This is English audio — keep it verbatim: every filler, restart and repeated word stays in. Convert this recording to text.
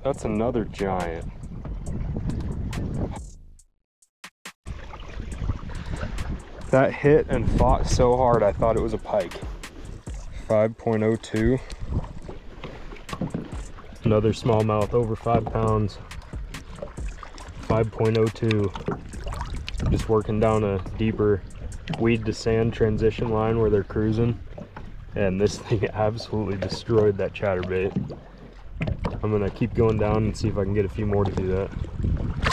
That's another giant. That hit and fought so hard I thought it was a pike. five point oh two. Another smallmouth over five pounds. five point oh two. Just working down a deeper weed to sand transition line where they're cruising. And this thing absolutely destroyed that chatterbait. I'm gonna keep going down and see if I can get a few more to do that.